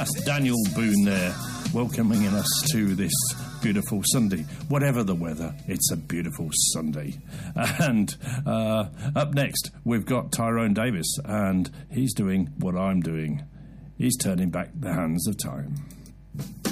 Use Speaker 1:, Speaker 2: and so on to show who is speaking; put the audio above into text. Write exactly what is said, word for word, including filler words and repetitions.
Speaker 1: That's Daniel Boone there, welcoming us to this beautiful Sunday. Whatever the weather, it's a beautiful Sunday. And uh, up next, we've got Tyrone Davis, and he's doing what I'm doing. He's turning back the hands of time.